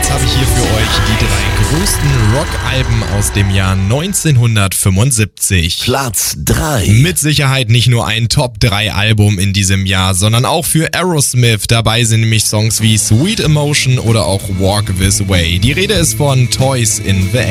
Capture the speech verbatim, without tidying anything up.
Charts habe ich hier für euch die drei größten Rock-Alben aus dem Jahr neunzehnhundertfünfundsiebzig. Platz drei. Mit Sicherheit nicht nur ein Top drei Album in diesem Jahr, sondern auch für Aerosmith. Dabei sind nämlich Songs wie Sweet Emotion oder auch Walk This Way. Die Rede ist von Toys in the Air.